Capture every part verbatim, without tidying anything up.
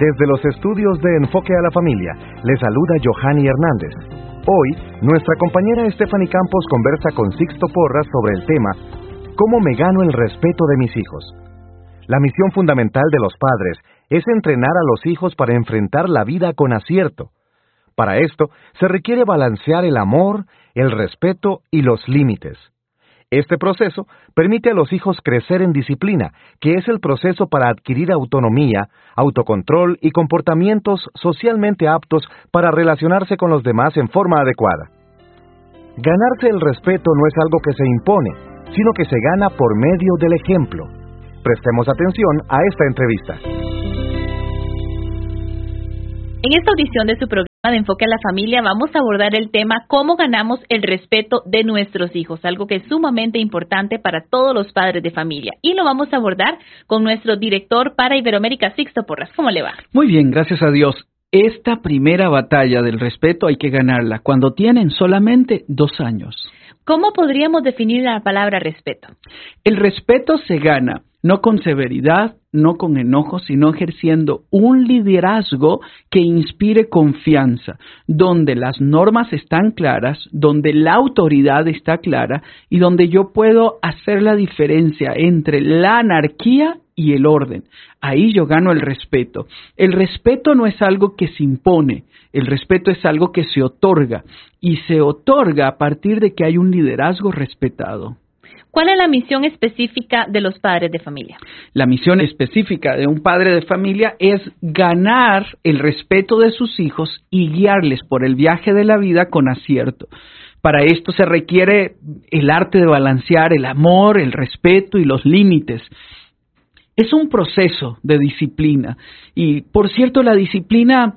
Desde los estudios de Enfoque a la Familia, les saluda Johanny Hernández. Hoy, nuestra compañera Stephanie Campos conversa con Sixto Porras sobre el tema ¿Cómo me gano el respeto de mis hijos? La misión fundamental de los padres es entrenar a los hijos para enfrentar la vida con acierto. Para esto, se requiere balancear el amor, el respeto y los límites. Este proceso permite a los hijos crecer en disciplina, que es el proceso para adquirir autonomía, autocontrol y comportamientos socialmente aptos para relacionarse con los demás en forma adecuada. Ganarse el respeto no es algo que se impone, sino que se gana por medio del ejemplo. Prestemos atención a esta entrevista. En esta audición de su programa de Enfoque a la Familia vamos a abordar el tema cómo ganamos el respeto de nuestros hijos, algo que es sumamente importante para todos los padres de familia. Y lo vamos a abordar con nuestro director para Iberoamérica, Sixto Porras. ¿Cómo le va? Muy bien, gracias a Dios. Esta primera batalla del respeto hay que ganarla cuando tienen solamente dos años. ¿Cómo podríamos definir la palabra respeto? El respeto se gana no con severidad, no con enojo, sino ejerciendo un liderazgo que inspire confianza, donde las normas están claras, donde la autoridad está clara y donde yo puedo hacer la diferencia entre la anarquía y el orden. Ahí yo gano el respeto. El respeto no es algo que se impone, el respeto es algo que se otorga y se otorga a partir de que hay un liderazgo respetado. ¿Cuál es la misión específica de los padres de familia? La misión específica de un padre de familia es ganar el respeto de sus hijos y guiarles por el viaje de la vida con acierto. Para esto se requiere el arte de balancear el amor, el respeto y los límites. Es un proceso de disciplina y, por cierto, la disciplina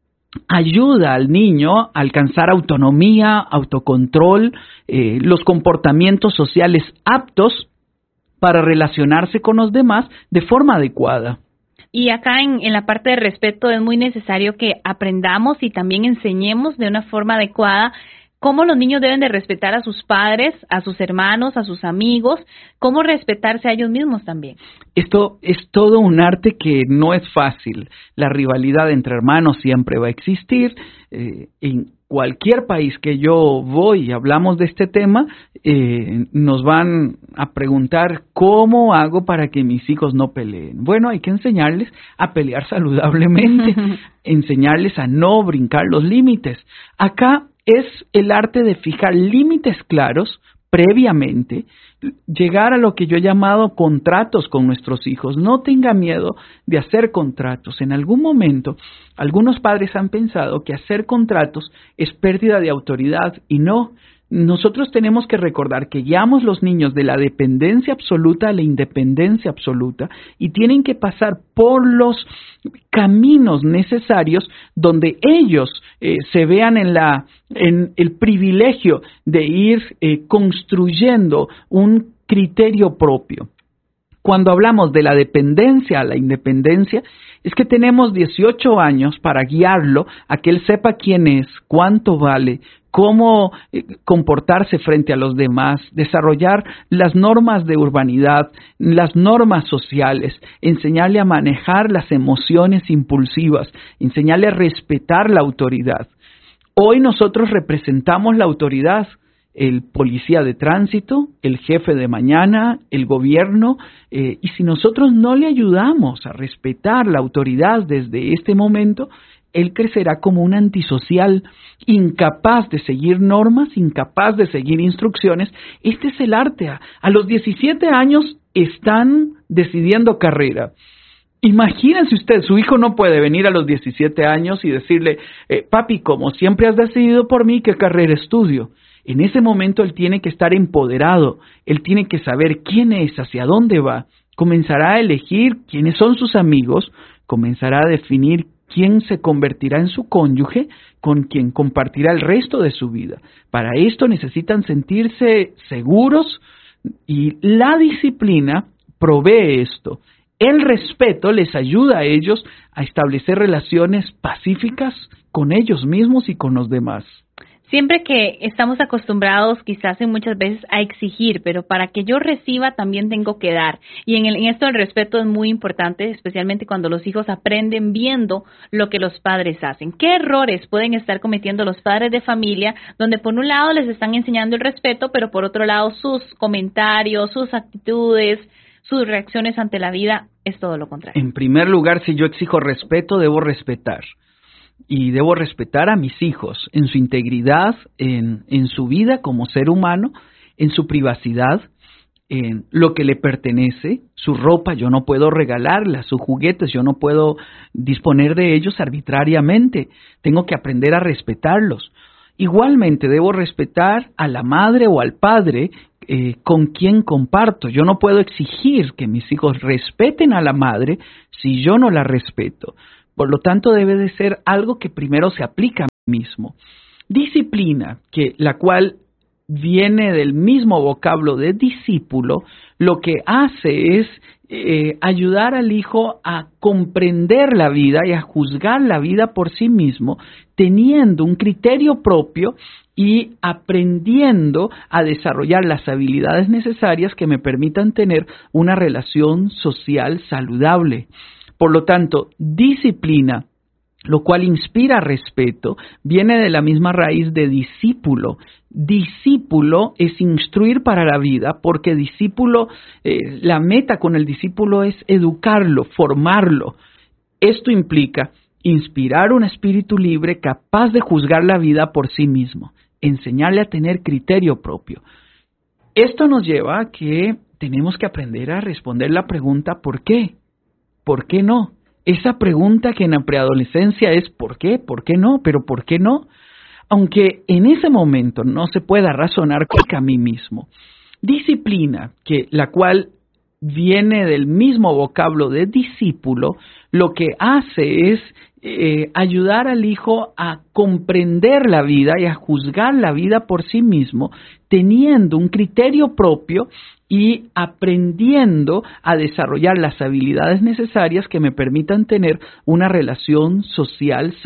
ayuda al niño a alcanzar autonomía, autocontrol, eh, los comportamientos sociales aptos para relacionarse con los demás de forma adecuada. Y acá en, en la parte de respeto es muy necesario que aprendamos y también enseñemos de una forma adecuada cómo los niños deben de respetar a sus padres, a sus hermanos, a sus amigos, cómo respetarse a ellos mismos también. Esto es todo un arte que no es fácil. La rivalidad entre hermanos siempre va a existir. Eh, en cualquier país que yo voy y hablamos de este tema, eh, nos van a preguntar cómo hago para que mis hijos no peleen. Bueno, hay que enseñarles a pelear saludablemente, enseñarles a no brincar los límites. Acá es el arte de fijar límites claros previamente, llegar a lo que yo he llamado contratos con nuestros hijos. No tenga miedo de hacer contratos. En algún momento, algunos padres han pensado que hacer contratos es pérdida de autoridad y no. Nosotros tenemos que recordar que guiamos los niños de la dependencia absoluta a la independencia absoluta y tienen que pasar por los caminos necesarios donde ellos eh, se vean en la en el privilegio de ir eh, construyendo un criterio propio. Cuando hablamos de la dependencia a la independencia, es que tenemos dieciocho años para guiarlo a que él sepa quién es, cuánto vale, cómo eh, comportarse frente a los demás, desarrollar las normas de urbanidad, las normas sociales, enseñarle a manejar las emociones impulsivas, enseñarle a respetar la autoridad. Hoy nosotros representamos la autoridad. El policía de tránsito, el jefe de mañana, el gobierno, eh, y si nosotros no le ayudamos a respetar la autoridad desde este momento, él crecerá como un antisocial, incapaz de seguir normas, incapaz de seguir instrucciones. Este es el arte. A los diecisiete años están decidiendo carrera. Imagínense usted, su hijo no puede venir a los diecisiete años y decirle, eh, papi, como siempre has decidido por mí, ¿qué carrera estudio? En ese momento él tiene que estar empoderado, él tiene que saber quién es, hacia dónde va, comenzará a elegir quiénes son sus amigos, comenzará a definir quién se convertirá en su cónyuge, con quien compartirá el resto de su vida. Para esto necesitan sentirse seguros y la disciplina provee esto. El respeto les ayuda a ellos a establecer relaciones pacíficas con ellos mismos y con los demás. Siempre que estamos acostumbrados quizás en muchas veces a exigir, pero para que yo reciba también tengo que dar. Y en, el, en esto el respeto es muy importante, especialmente cuando los hijos aprenden viendo lo que los padres hacen. ¿Qué errores pueden estar cometiendo los padres de familia donde por un lado les están enseñando el respeto, pero por otro lado sus comentarios, sus actitudes, sus reacciones ante la vida es todo lo contrario? En primer lugar, si yo exijo respeto, debo respetar. Y debo respetar a mis hijos en su integridad, en, en su vida como ser humano, en su privacidad, en lo que le pertenece, su ropa yo no puedo regalarla, sus juguetes yo no puedo disponer de ellos arbitrariamente, tengo que aprender a respetarlos. Igualmente debo respetar a la madre o al padre eh, con quien comparto. Yo no puedo exigir que mis hijos respeten a la madre si yo no la respeto. Por lo tanto, debe de ser algo que primero se aplica a mí mismo. Disciplina, que la cual viene del mismo vocablo de discípulo, lo que hace es eh, ayudar al hijo a comprender la vida y a juzgar la vida por sí mismo, teniendo un criterio propio y aprendiendo a desarrollar las habilidades necesarias que me permitan tener una relación social saludable. Por lo tanto, disciplina, lo cual inspira respeto, viene de la misma raíz de discípulo. Discípulo es instruir para la vida, porque discípulo, eh, la meta con el discípulo es educarlo, formarlo. Esto implica inspirar un espíritu libre capaz de juzgar la vida por sí mismo, enseñarle a tener criterio propio. Esto nos lleva a que tenemos que aprender a responder la pregunta ¿por qué? ¿Por qué no? Esa pregunta que en la preadolescencia es ¿por qué? ¿Por qué no? ¿Pero por qué no? Aunque en ese momento no se pueda razonar con a mí mismo. Disciplina, que la cual viene del mismo vocablo de discípulo, lo que hace es eh, ayudar al hijo a comprender la vida y a juzgar la vida por sí mismo, teniendo un criterio propio y aprendiendo a desarrollar las habilidades necesarias que me permitan tener una relación social